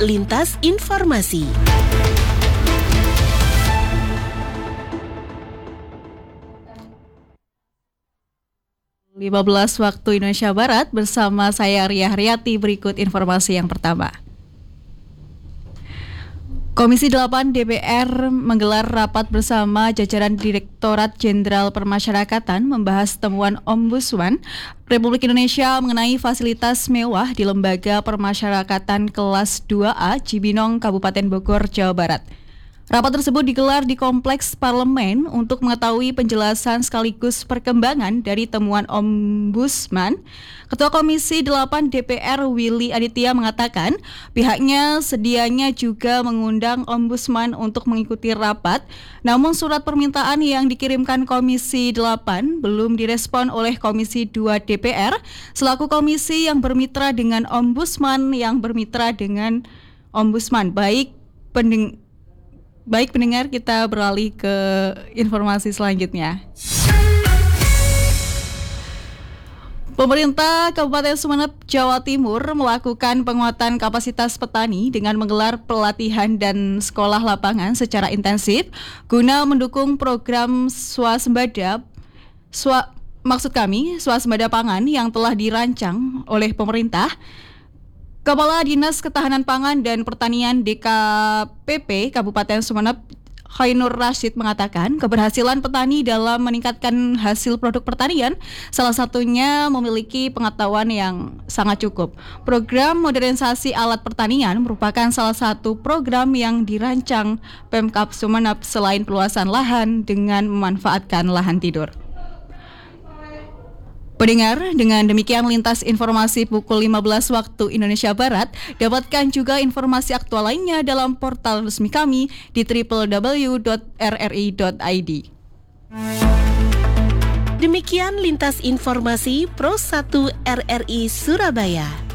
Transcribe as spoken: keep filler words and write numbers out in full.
Lintas Informasi. lima belas waktu Indonesia Barat bersama saya Ria Haryati. Berikut informasi yang pertama. Komisi delapan D P R menggelar rapat bersama jajaran Direktorat Jenderal Permasyarakatan membahas temuan Ombudsman Republik Indonesia mengenai fasilitas mewah di Lembaga Permasyarakatan Kelas dua A Cibinong, Kabupaten Bogor, Jawa Barat. Rapat tersebut digelar di Kompleks Parlemen untuk mengetahui penjelasan sekaligus perkembangan dari temuan Ombudsman. Ketua Komisi delapan D P R Willy Aditya mengatakan pihaknya sedianya juga mengundang Ombudsman untuk mengikuti rapat, namun surat permintaan yang dikirimkan Komisi delapan belum direspon oleh Komisi dua D P R selaku komisi yang bermitra dengan Ombudsman yang bermitra dengan Ombudsman. Baik pendeng Baik pendengar, kita beralih ke informasi selanjutnya. Pemerintah Kabupaten Sumeneb, Jawa Timur melakukan penguatan kapasitas petani dengan menggelar pelatihan dan sekolah lapangan secara intensif guna mendukung program swasembada swa, maksud kami swasembada pangan yang telah dirancang oleh pemerintah. Kepala Dinas Ketahanan Pangan dan Pertanian D K P P Kabupaten Sumeneb, Khairul Rashid mengatakan keberhasilan petani dalam meningkatkan hasil produk pertanian salah satunya memiliki pengetahuan yang sangat cukup. Program modernisasi alat pertanian merupakan salah satu program yang dirancang Pemkab Sumeneb selain peluasan lahan dengan memanfaatkan lahan tidur. Pendengar, dengan demikian lintas informasi pukul lima belas waktu Indonesia Barat. Dapatkan juga informasi aktual lainnya dalam portal resmi kami di w w w dot r r i dot i d. Demikian lintas informasi Pro satu R R I Surabaya.